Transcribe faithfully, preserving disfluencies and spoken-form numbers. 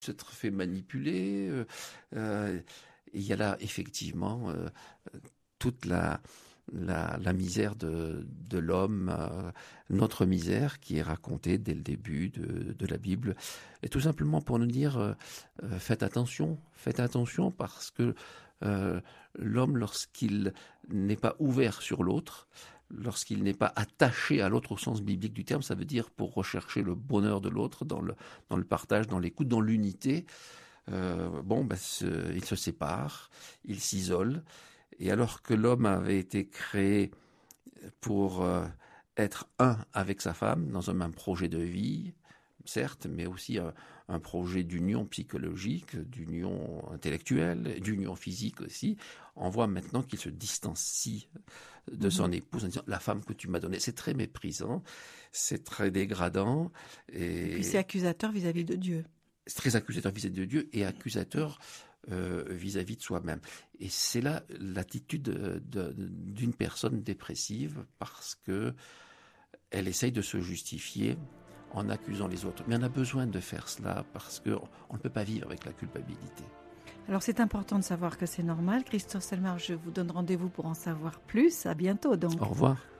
s'être fait manipuler. Euh, euh, il y a là effectivement euh, toute la, la, la misère de, de l'homme, euh, notre misère qui est racontée dès le début de, de la Bible. Et tout simplement pour nous dire, euh, euh, faites attention, faites attention parce que euh, l'homme, lorsqu'il n'est pas ouvert sur l'autre, lorsqu'il n'est pas attaché à l'autre au sens biblique du terme, ça veut dire pour rechercher le bonheur de l'autre dans le, dans le partage, dans l'écoute, dans l'unité, euh, bon, ben, ce, il se sépare, il s'isole. Et alors que l'homme avait été créé pour euh, être un avec sa femme dans un même projet de vie, certes, mais aussi un, un projet d'union psychologique, d'union intellectuelle, d'union physique aussi, on voit maintenant qu'il se distancie de son mmh. épouse en disant « la femme que tu m'as donnée ». C'est très méprisant, c'est très dégradant. Et, et puis c'est accusateur vis-à-vis de Dieu. C'est très accusateur vis-à-vis de Dieu et accusateur euh, vis-à-vis de soi-même. Et c'est là l'attitude de, de, d'une personne dépressive parce que elle essaye de se justifier en accusant les autres. Mais on a besoin de faire cela parce qu'on ne peut pas vivre avec la culpabilité. Alors c'est important de savoir que c'est normal. Christophe Selmar, je vous donne rendez-vous pour en savoir plus. À bientôt donc. Au revoir.